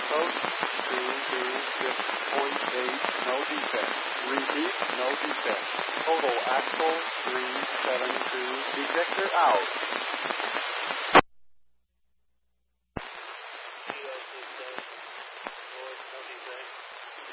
barcode 226.8, no defect. Repeat, no defect. Total axle 372, ejector out.